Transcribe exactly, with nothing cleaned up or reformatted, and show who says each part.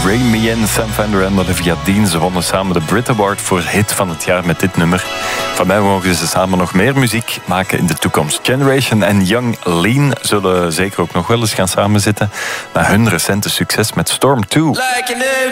Speaker 1: Rain Me In, Sam Fender en Olivia Dean. Ze wonnen samen de Brit Award voor hit van het jaar met dit nummer. Van mij mogen ze samen nog meer muziek maken in de toekomst. Generation en Young Lean zullen zeker ook nog wel eens gaan samenzitten na hun recente succes met Storm twee.